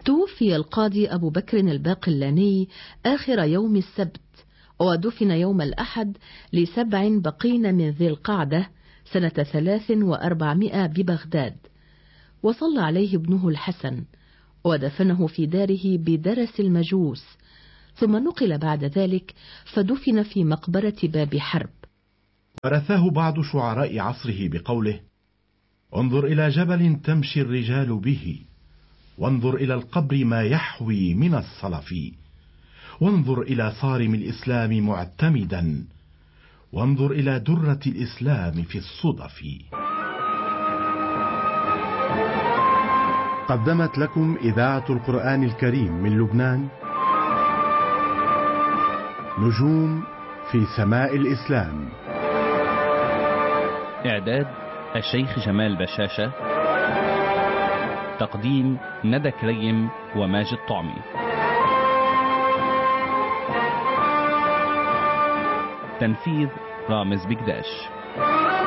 توفي القاضي أبو بكر الباقلاني آخر يوم السبت، ودفن يوم الأحد ل7 بقين من ذي القعدة سنة 300 ببغداد، وصلى عليه ابنه الحسن ودفنه في داره بدرس المجوس، ثم نقل بعد ذلك فدفن في مقبرة باب حرب. ورثاه بعض شعراء عصره بقوله: انظر إلى جبل تمشي الرجال به، وانظر إلى القبر ما يحوي من الصلف، وانظر إلى صارم الإسلام معتمدا، وانظر إلى درة الإسلام في الصدف. قدمت لكم إذاعة القرآن الكريم من لبنان نجوم في سماء الإسلام. إعداد الشيخ جمال بشاشة، تقديم ندى كريم وماجد طعمي، تنفيذ رامز بكداش.